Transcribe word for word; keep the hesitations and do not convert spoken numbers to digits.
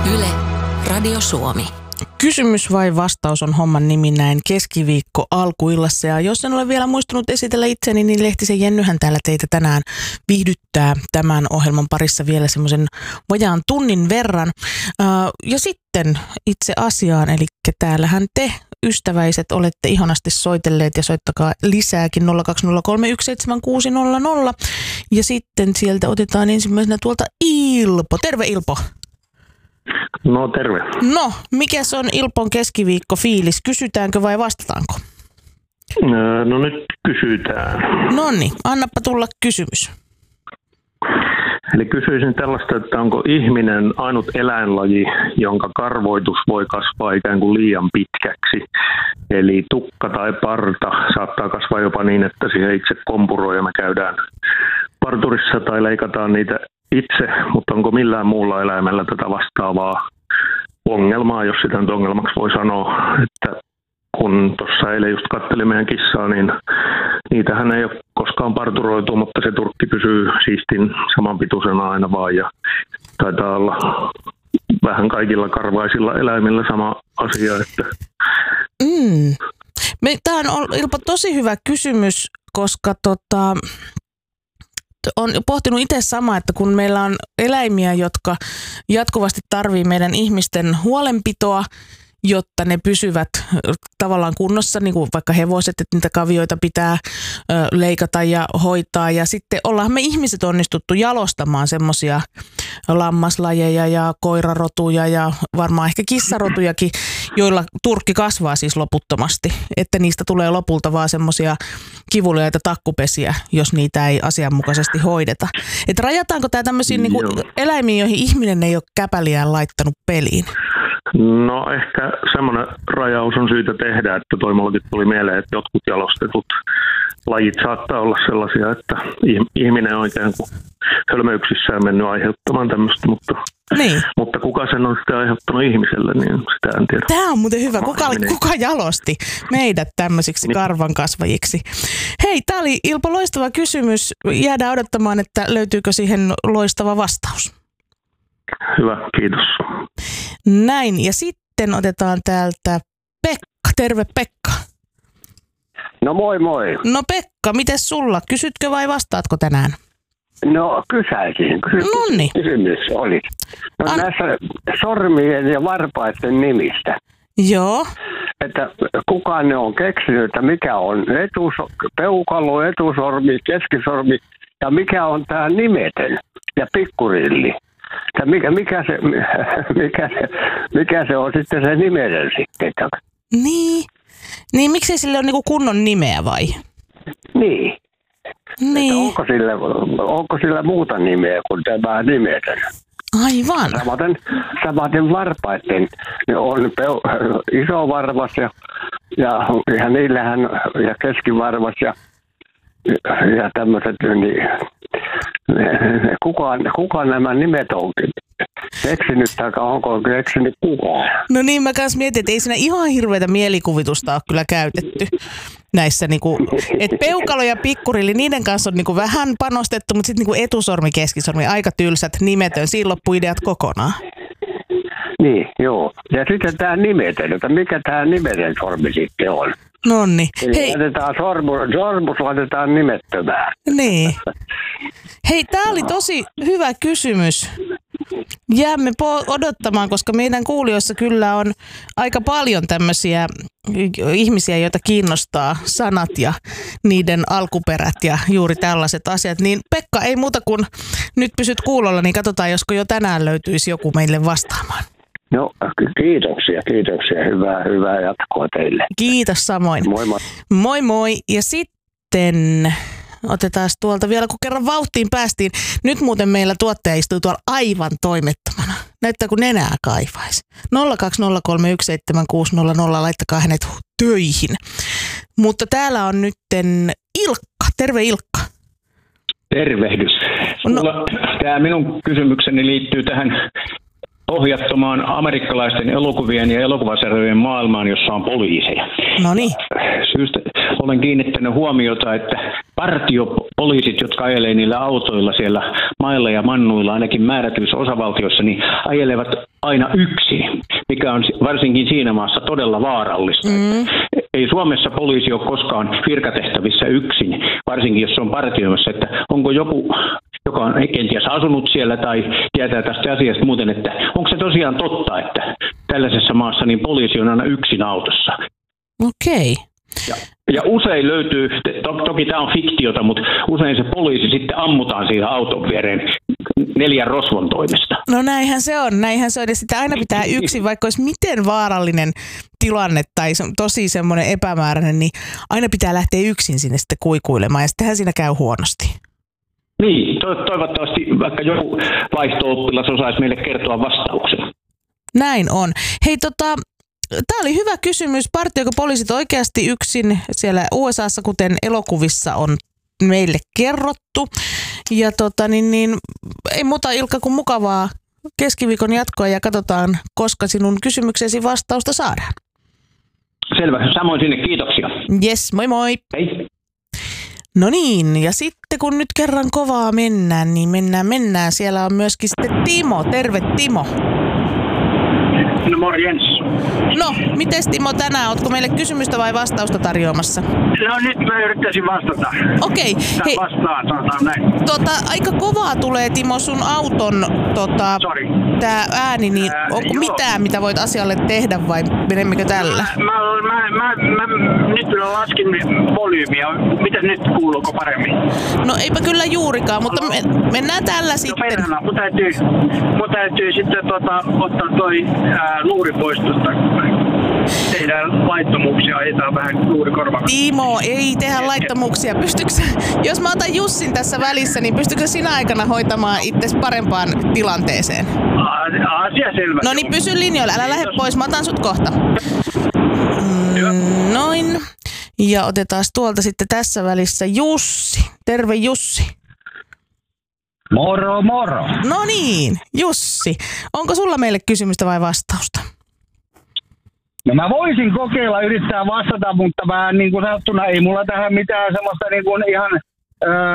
Yle, Radio Suomi. Kysymys vai vastaus on homman nimi näin keskiviikko alkuillassa. Ja jos en ole vielä muistunut esitellä itseni, niin Lehtisen Jennyhän täällä teitä tänään viihdyttää tämän ohjelman parissa vielä semmoisen vajaan tunnin verran. Ja sitten itse asiaan, eli täällähän te ystäväiset olette ihanasti soitelleet ja soittakaa lisääkin nolla kaksi nolla kolme yksi seitsemän kuusi nolla nolla. Ja sitten sieltä otetaan ensimmäisenä tuolta Ilpo. Terve Ilpo. No terve. No, mikäs on Ilpon keskiviikko fiilis? Kysytäänkö vai vastataanko? No nyt kysytään. Nonni, annappa tulla kysymys. Eli kysyisin tällaista, että onko ihminen ainut eläinlaji, jonka karvoitus voi kasvaa ikään kuin liian pitkäksi? Eli tukka tai parta saattaa kasvaa jopa niin, että siihen itse kompuroi ja me käydään parturissa tai leikataan niitä itse, mutta onko millään muulla eläimellä tätä vastaavaa ongelmaa, jos sitä nyt ongelmaksi voi sanoa, että kun tuossa eilen just katselin meidän kissaa, niin niitähän ei ole koskaan parturoitu, mutta se turkki pysyy siistin samanpituisena aina vaan ja taitaa olla vähän kaikilla karvaisilla eläimillä sama asia. Että... Mm. Tämä on Ilpo tosi hyvä kysymys, koska tota... on pohtinut itse sama, että kun meillä on eläimiä, jotka jatkuvasti tarvii meidän ihmisten huolenpitoa, jotta ne pysyvät tavallaan kunnossa, niin kuin vaikka hevoset, että niitä kavioita pitää leikata ja hoitaa. Ja sitten ollaan me ihmiset onnistuttu jalostamaan semmoisia lammaslajeja ja koirarotuja ja varmaan ehkä kissarotujakin, joilla turkki kasvaa siis loputtomasti. Että niistä tulee lopulta vaan semmoisia kivuliaita takkupesiä, jos niitä ei asianmukaisesti hoideta. Että rajataanko tämä tämmöisiin niin kuin eläimiin, joihin ihminen ei ole käpäliään laittanut peliin? No ehkä semmoinen rajaus on syytä tehdä, että toi mullakin tuli mieleen, että jotkut jalostetut lajit saattaa olla sellaisia, että ihminen on oikein kuin hölmöyksissään mennyt aiheuttamaan tämmöistä, mutta, niin. mutta kuka sen on sitten aiheuttanut ihmiselle, niin sitä en tiedä. Tämä on muuten hyvä. Kuka, kuka jalosti meidät tämmöisiksi niin. karvankasvajiksi? Hei, tämä oli Ilpo loistava kysymys. Jäädään odottamaan, että löytyykö siihen loistava vastaus. Hyvä, kiitos. Näin, ja sitten otetaan täältä Pekka. Terve Pekka. No moi moi. No Pekka, mites sulla? Kysytkö vai vastaatko tänään? No kysäisin. Nonni. Kysymys oli. No, An... näissä sormien ja varpaiden nimistä. Joo. Että kuka ne on keksinyt, että mikä on etus, peukalo, etusormi, keskisormi ja mikä on tämä nimetön ja pikkurilli. Mikä, mikä, se, mikä, se, mikä se on sitten se nimetön sitten? Niin, niin miksei sille ole niinku kunnon nimeä vai? Niin. niin. Onko, sillä, onko sillä muuta nimeä kuin tämä nimetön? Aivan. Samaten, samaten varpaiden ne on peu, iso varvas ja, ja, ja niillähän ja keskivarvas ja, ja tämmöiset, niin kuka, kuka nämä nimet on keksinyt tai onko keksinyt kukaan? No niin, mä kans mietin, että ei siinä ihan hirveätä mielikuvitusta ole kyllä käytetty näissä, niinku, että peukalo ja pikkurilli, niiden kanssa on niinku vähän panostettu, mutta sitten niinku etusormi, keskisormi, aika tylsät, nimetön, siinä loppui ideat kokonaan. Niin, joo. Ja sitten tämä nimetön, että mikä tämä nimetön sormi sitten on? Nonni. Hei. Laitetaan sormus, sormus laitetaan nimettömään. Niin. Hei, tämä oli tosi hyvä kysymys. Jäämme po- odottamaan, koska meidän kuulijoissa kyllä on aika paljon tämmöisiä ihmisiä, joita kiinnostaa sanat ja niiden alkuperät ja juuri tällaiset asiat. Niin Pekka, ei muuta kuin nyt pysyt kuulolla, niin katsotaan, josko jo tänään löytyisi joku meille vastaamaan. No, kiitoksia, kiitoksia. Hyvää, hyvää jatkoa teille. Kiitos samoin. Moi moi. Moi moi. Ja sitten otetaan tuolta vielä, kun kerran vauhtiin päästiin. Nyt muuten meillä tuottaja istuu tuolla aivan toimettomana. Näyttää kuin nenää kaivaisi. nolla kaksi nolla kolme yksi seitsemän kuusi nolla nolla, laittakaa hänet töihin. Mutta täällä on nytten Ilkka. Terve Ilkka. Tervehdys. No. Tämä minun kysymykseni liittyy tähän ohjattomaan amerikkalaisten elokuvien ja elokuvasarjojen maailmaan, jossa on poliiseja. No niin. Syystä olen kiinnittänyt huomiota, että partiopoliisit, jotka ajelee niillä autoilla siellä mailla ja mannuilla, ainakin määrätyissä osavaltioissa, niin ajelevat aina yksin, mikä on varsinkin siinä maassa todella vaarallista. Mm. Ei Suomessa poliisi ole koskaan virkatehtävissä yksin, varsinkin jos se on partioimassa, että onko joku, joka on kenties asunut siellä tai tietää tästä asiasta muuten, että onko se tosiaan totta, että tällaisessa maassa niin poliisi on aina yksin autossa. Okei. Okay. Ja, ja usein löytyy, to, toki tämä on fiktiota, mutta usein se poliisi sitten ammutaan siihen auton viereen neljän rosvon toimesta. No näinhän se on, näinhän se on. Ja sitä aina pitää yksin, vaikka olisi miten vaarallinen tilanne tai tosi semmoinen epämääräinen, niin aina pitää lähteä yksin sinne sitten kuikuilemaan ja sittenhän siinä käy huonosti. Niin, to, toivottavasti vaikka joku vaihto-oppilas osaisi meille kertoa vastauksen. Näin on. Hei tota... Tämä oli hyvä kysymys. Partioiko poliisit oikeasti yksin siellä U S A:ssa, kuten elokuvissa on meille kerrottu. Ja tota, niin, niin, ei muuta Ilkka kuin mukavaa keskiviikon jatkoa ja katsotaan, koska sinun kysymyksesi vastausta saadaan. Selvä. Samoin sinne. Kiitoksia. Jes, moi moi. Hei. No niin, ja sitten kun nyt kerran kovaa mennään, niin mennään, mennään. Siellä on myöskin sitten Timo. Terve Timo. No morjens. No, mites Timo tänään? Ootko meille kysymystä vai vastausta tarjoamassa? No nyt mä yrittäisin vastata. Okei. Okay. Hei, vastaan, sanotaan näin. Tota, aika kovaa tulee Timo sun auton tota, tää ääni, niin Ää, onko joo. mitään, mitä voit asialle tehdä vai menemmekö tällä? Mä, mä, mä, mä, mä nyt kyllä laskin volyymiä. Mitäs nyt kuuluuko paremmin? No eipä kyllä juurikaan, mutta me, mennään tällä no, sitten. Perhana, mun täytyy, mun täytyy sitten tota, ottaa toi ää, luuri pois tuosta. Tehdään laittomuuksia, ajetaan vähän luuri korvaan. Timo, ei tehdä laittomuuksia. Pystytkö, jos mä otan Jussin tässä välissä, niin pystytkö sinä aikana hoitamaan itsesi parempaan tilanteeseen? Asia selvä. No niin, pysy linjoilla, älä lähde pois, mä otan sut kohta. Mm, noin. Ja otetaan tuolta sitten tässä välissä Jussi. Terve Jussi. Moro, moro. No niin, Jussi. Onko sulla meille kysymystä vai vastausta? No mä voisin kokeilla yrittää vastata, mutta vähän niin kuin sanottuna ei mulla tähän mitään semmoista niin kuin ihan öö,